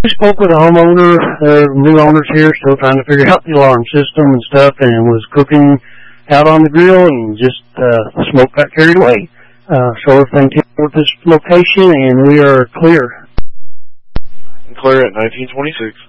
We spoke with a homeowner, new owners here, still trying to figure out the alarm system and stuff, and was cooking out on the grill, and just smoke got carried away. So everything came with this location, and we are clear. Clear at 1926.